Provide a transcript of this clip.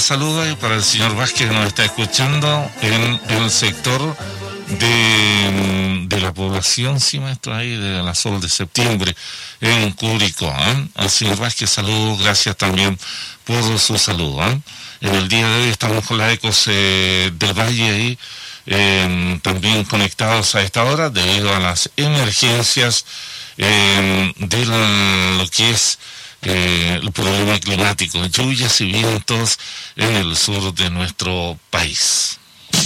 saludo para el señor Vázquez que nos está escuchando en el sector de la población, sí, maestro, ahí de la Sol de Septiembre, en Curicó. Al señor Vázquez, saludos, gracias también por su saludo. En el día de hoy estamos con las ecos del Valle ahí, también conectados a esta hora debido a las emergencias de lo que es el problema climático, lluvias y vientos en el sur de nuestro país.